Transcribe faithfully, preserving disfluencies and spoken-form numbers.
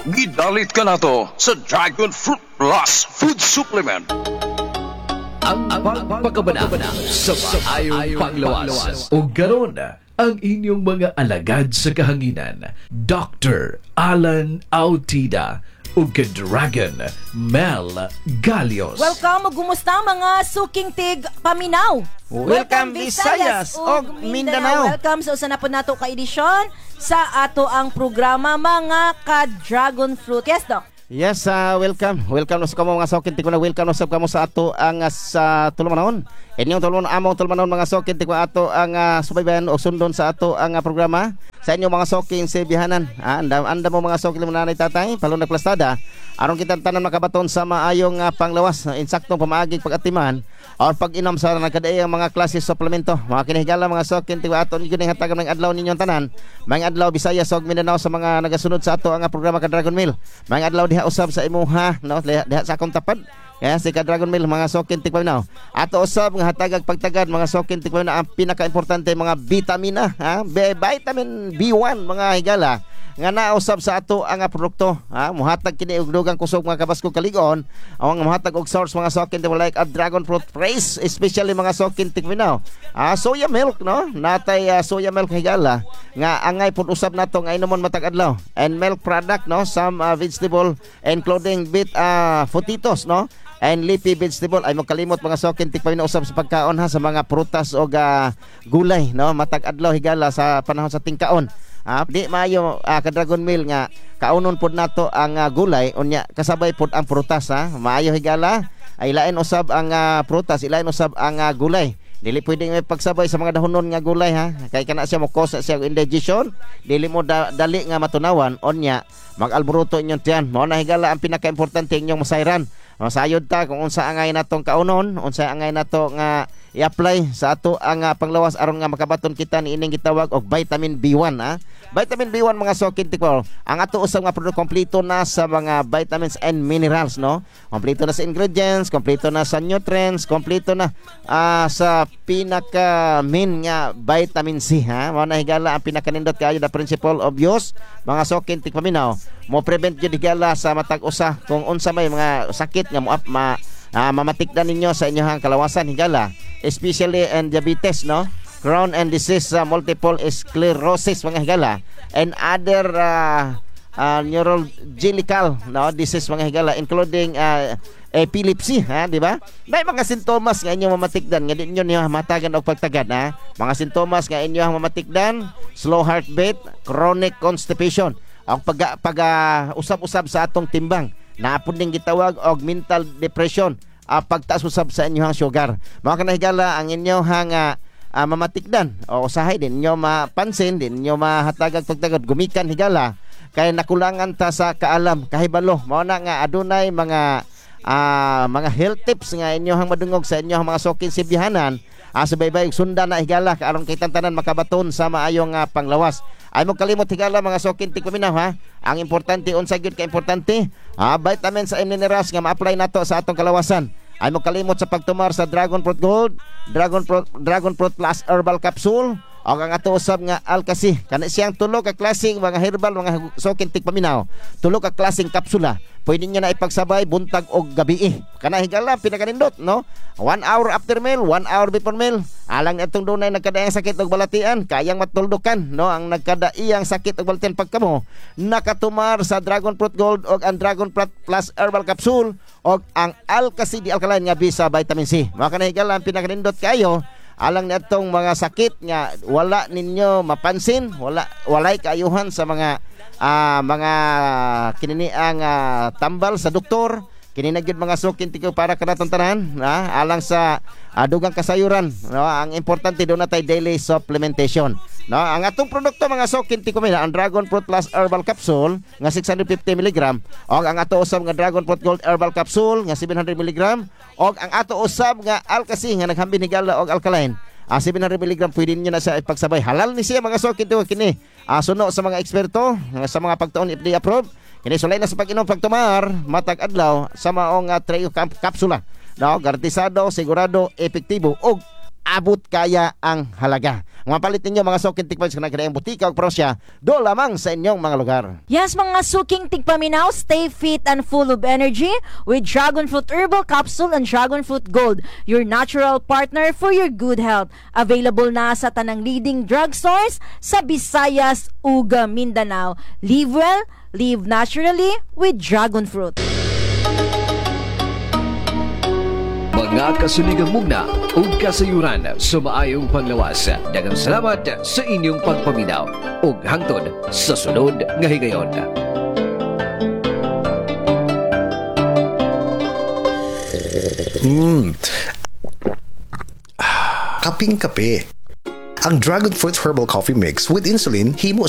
Gidalit ka na to sa Dragon Fruit Plus Food Supplement. Ang pagpakabanabana sa maayong panglawas. O garon ang inyong mga alagad sa kahanginan, Doctor Alan Autida o Dragon Mel Galios. Welcome, gumusta mga suking tig paminaw. Welcome Visayas o Mindanao. Welcome sa usa na po nato ka edisyon sa ato ang programa mga ka-dragon fruit. Yes, Doc. Yes, uh, welcome. Welcome sa kamo mga sokin tikuna. Welcome sa kamo sa ato ang uh, sa tulumanon. Inyong tulumanon among tulumanon mga sokin tikuna ato ang uh, subaybayan o sundon sa ato ang uh, programa. Sa inyo mga sokin sa bihanan. Ah, anda, anda mo mga sokin mo nanay tatay, palong nagplastada. Aron kita tanan makabaton sa maayong uh, panglawas, insaktong pamaaging pag-atiman o pag-inom sa nagkadaay ang mga klase suplemento. Mga kinahigala mga sokin tikuna ato ninyo ning hatagan ng adlaw ninyong tanan. Mga adlaw Visayas ug Mindanao sa mga nagasunod sa ato ang uh, programa ka Dragon Meal. Mga adlaw diha usab sa imuha no diha sa akong tapad. Kaya si ka Dragon Meal mga sokin tikpaminaw. Ato usab nga hatagag pagtagad mga sokin tikpaminaw ang pinaka-importante mga vitamina, ha? B- vitamin B one mga higala nga nausab sa ato ang uh, produkto, ha? Muhatag kini og dugang kusog mga kabasko kaligon, ang muhatag og source mga sokin tikpaminaw like a dragon fruit praise, especially mga sokin tikpaminaw. Ah, soya milk no, natay uh, soya milk higala nga angay pud usab nato nga inomon matag adlaw, and milk product no, some uh, vegetable including bit uh, potatoes no, and leafy vegetable. Ay mo kalimot mga sokin tikpaminaw usab sa pagkaon ha, sa mga prutas o uh, gulay no, matag adlaw higala sa panahon sa tingkaon. Ah, di maayo uh, ka Dragon Meal nga kaunon pod nato ang uh, gulay unya kasabay pod ang prutas ha. Maayo higala ay lain usab ang uh, prutas, ilain usab ang uh, gulay. Dili pwedeng may pagsabay sa mga dahonon nga gulay ha. Kay kana siya mo cause siya indigestion, dili mo da, dali nga matunawan onya mag-alboroto inyong tiyan. Mao na higala ang pinaka-importante inyong masayran. Masayod ta kung unsa angay natong kaunon, unsa angay nato nga i-apply sa ato ang uh, panglawas aron nga makabaton kita ni ining gitawag og vitamin B one ha. Vitamin B one mga sokin tikol. Ang ato usab nga produkto kompleto na sa mga vitamins and minerals no. Kompleto na sa ingredients, kompleto na sa nutrients, kompleto na uh, sa pinaka main nga vitamin C ha. Mao na higala ang pinakanindot kaayo na principle of use mga sokin tikpaminaw. Mo prevent jud higala sa matag usa kung unsa may mga sakit nga mo ma uh, mamatikdan ninyo sa inyong kalawasan higala, especially in diabetes no, Crohn and disease, uh, multiple sclerosis mga higala, and other uh, uh, neurological no disease mga higala including uh, epilepsy ha, di ba? May mga sintomas nga inyo mamatikdan nga di inyo niyo matagan og pagtagad ha. Mga sintomas nga inyo mamatikdan: slow heartbeat, chronic constipation, ang pag, pag uh, usab-usab sa atong timbang, naapod ning gitawag og mental depression, uh, pagtaas usab sa inyong sugar. Mga kanahigala ang inyong uh, uh, mamatikdan o usahay din inyo mapansin, din inyo mahatagag pagtagad gumikan higala kay nakulangan ta sa kaalam kahibalo. Mao na nga adunay mga uh, mga health tips nga inyong madungog sa inyong mga sokin sibihanan. Ah, subaybay sundan na higala aron kay tanan makabaton sa maayong uh, panglawas. Ay mo kalimot higala mga sokin tikpaminaw ha. Ang importante unsa gyud ka importante, ah, vitamins and minerals nga ma-apply nato sa atong kalawasan. Ay mo kalimot sa pagtumar sa Dragon Fruit Gold, Dragon Fruit, Dragon Fruit Plus Herbal Capsule o ang ato usab nga Alkasi. Kana siyang tulo ka klaseng mga herbal mga sokin tikpaminaw. Tulo ka klaseng kapsula. Pwede niya na ipagsabay buntag og gabi. Kana higala pinakanindot no. One hour after meal, one hour before meal. Alang itong dunay nagkadaiyang sakit og balatian, kayang matuldukan no ang nagkadaiyang sakit og balatian pagkamo. Nakatumar sa Dragon Fruit Gold og ang Dragon Fruit Plus Herbal Capsule og ang Alkasi di alkaline nga bisa vitamin C. Mao kana higala pinakanindot kayo. Alang natong mga sakit nga wala ninyo mapansin, wala walay kaayuhan sa mga uh, mga kininiang uh, tambal sa doktor, kininagid mga sukin tiko para kanatong tanan, ha? Alang sa uh, dugang kasayuran, no? Ang importante do natay daily supplementation. No, ang atong produkto mga sokin tiko mina ang Dragon Fruit Plus Herbal Capsule nga six hundred fifty milligrams o ang ato usab nga Dragon Fruit Gold Herbal Capsule nga seven hundred milligrams o ang ato usab nga Alkasi nga naghambin higala og alkaline ah, seven hundred milligrams. Pwede niyo na sa ipagsabay. Halal ni siya mga sokin tiko kini. Ah, suno sa mga eksperto sa mga pagtuon F D A approved. Kini sulay na sa pag-inom pagtumar matag adlaw sa maong uh, trio kapsula. No, garantisado, sigurado, epektibo og abot kaya ang halaga. Mapalit ninyo mga suking tikman sa kanang butika o prosya, do lamang sa inyong mga lugar. Yes, mga suking tigpaminaw, stay fit and full of energy with Dragon Fruit Herbal Capsule and Dragon Fruit Gold, your natural partner for your good health. Available na sa tanang leading drugstores sa Visayas, Uga, Mindanao. Live well, live naturally with Dragon Fruit. Mga kasuligang mugna o kasayuran sa maayong panglawas. Daghang salamat sa inyong pagpaminaw ug hangtod sa sunod nga higayon. Mm. Kaping kape. Ang Dragon Fruit Herbal Coffee Mix with Insulin himo